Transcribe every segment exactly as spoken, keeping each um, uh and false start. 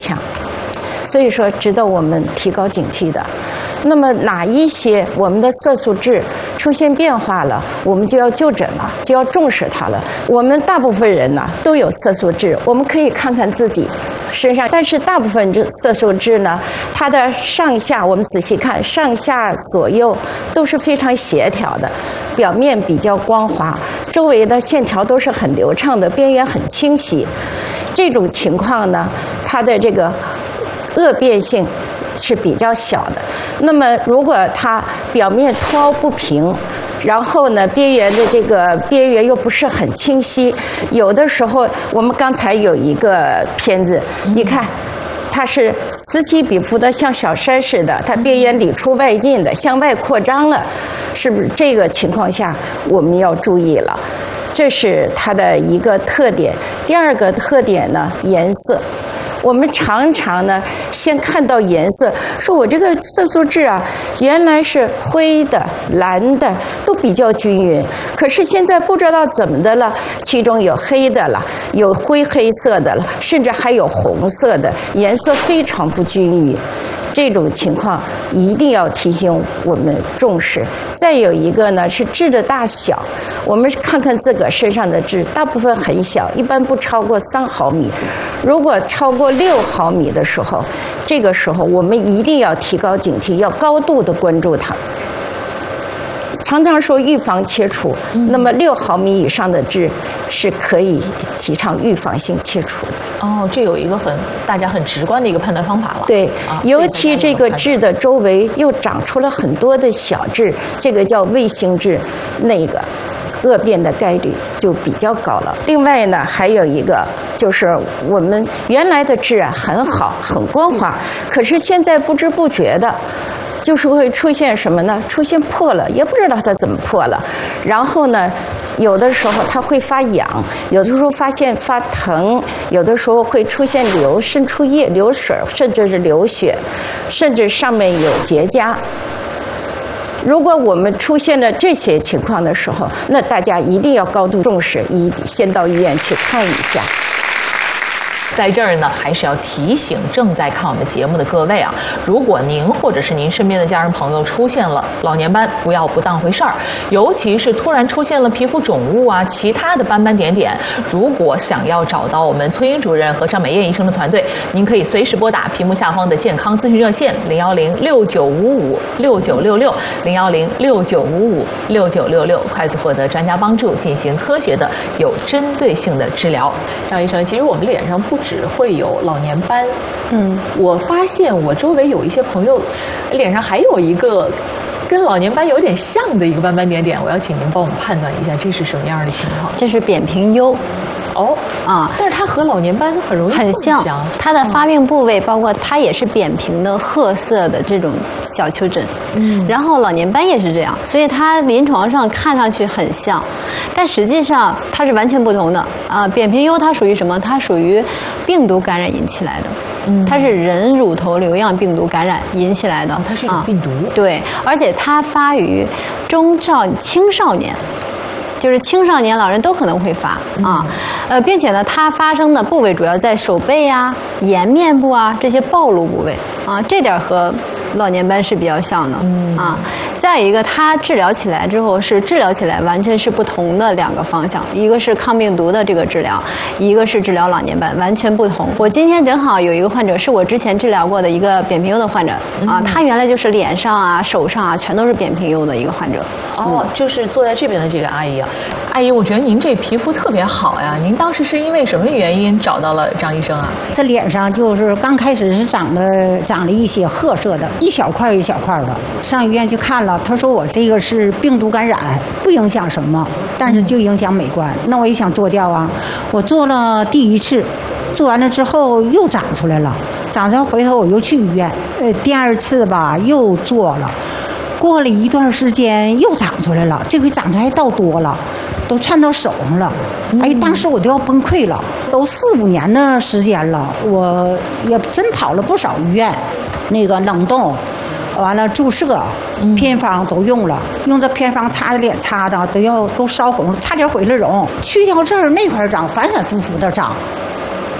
强，所以说值得我们提高警惕的。那么哪一些我们的色素质出现变化了，我们就要就诊了，就要重视它了。我们大部分人呢都有色素质，我们可以看看自己身上，但是大部分这色素质呢，它的上下我们仔细看，上下左右都是非常协调的，表面比较光滑，周围的线条都是很流畅的，边缘很清晰。这种情况呢，它的这个恶变性是比较小的。那么如果它表面凸凹不平，然后呢边缘的这个边缘又不是很清晰，有的时候我们刚才有一个片子，你看它是此起彼伏的，像小山似的，它边缘里出外进的，向外扩张了，是不是？这个情况下我们要注意了，这是它的一个特点。第二个特点呢，颜色。我们常常呢，先看到颜色，说我这个色素质啊，原来是灰的、蓝的，都比较均匀。可是现在不知道怎么的了，其中有黑的了，有灰黑色的了，甚至还有红色的，颜色非常不均匀。这种情况一定要提醒我们重视。再有一个呢是痣的大小，我们看看自个儿身上的痣，大部分很小，一般不超过三毫米。如果超过六毫米的时候，这个时候我们一定要提高警惕，要高度的关注它。常常说预防切除，那么六毫米以上的痣是可以提倡预防性切除的。 哦，这有一个很大家很直观的一个判断方法了。 对， 啊、 尤其这个痣的周围又长出了很多的小痣，这个叫卫星痣，那个恶变的概率就比较高了。另外呢，还有一个就是我们原来的痣啊很好，很光滑，可是现在不知不觉的。就是会出现什么呢？出现破了，也不知道它怎么破了。然后呢，有的时候它会发痒，有的时候发现发疼，有的时候会出现流渗出液、流水，甚至是流血，甚至上面有结痂。如果我们出现了这些情况的时候，那大家一定要高度重视，一先到医院去看一下。 在这儿呢，还是要提醒正在看我们节目的各位啊，如果您或者是您身边的家人朋友出现了老年斑，不要不当回事儿，尤其是突然出现了皮肤肿物啊，其他的斑斑点点，如果想要找到我们崔英主任和张美燕医生的团队，您可以随时拨打屏幕下方的健康咨询热线零幺零六九五五六九六六零幺零六九五五六九六六，快速获得专家帮助，进行科学的有针对性的治疗。张医生，其实我们脸上不只会有老年斑，嗯，我发现我周围有一些朋友脸上还有一个跟老年斑有点像的一个斑斑点点，我要请您帮我们判断一下这是什么样的情况。 这是扁平疣。 哦啊，但是它和老年斑很容易很像，它的发病部位包括它也是扁平的褐色的这种小丘疹，嗯，然后老年斑也是这样，所以它临床上看上去很像，但实际上它是完全不同的啊。扁平疣它属于什么？它属于病毒感染引起来的，嗯，它是人乳头瘤样病毒感染引起来的， 哦、它是一种病毒、 啊，对，而且它发于中少青少年。就是青少年、老人都可能会发啊，呃，并且呢，它发生的部位主要在手背啊、颜面部啊这些暴露部位啊，这点和老年斑是比较像的啊。再一个，它治疗起来之后是治疗起来完全是不同的两个方向，一个是抗病毒的这个治疗，一个是治疗老年斑，完全不同。我今天正好有一个患者是我之前治疗过的一个扁平疣的患者啊，他原来就是脸上啊、手上啊全都是扁平疣的一个患者。 哦，就是坐在这边的这个阿姨啊。阿姨，我觉得您这皮肤特别好呀！您当时是因为什么原因找到了张医生啊？ 这脸上就是刚开始是长了长了一些褐色的，一小块一小块的。上医院去看了，他说我这个是病毒感染，不影响什么，但是就影响美观。那我也想做掉啊，我做了第一次，做完了之后又长出来了，长出来回头我又去医院，呃，第二次吧又做了。过了一段时间又长出来了，这回长出来还倒多了，都窜到手上了。哎，当时我都要崩溃了，都四五年的时间了，我也真跑了不少医院，那个冷冻，完了注射，偏方都用了，用这偏方擦的脸擦的都要都烧红，差点毁了容。去掉这儿那块长，反反复复的长。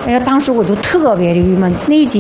哎呀，当时我就特别的郁闷，那几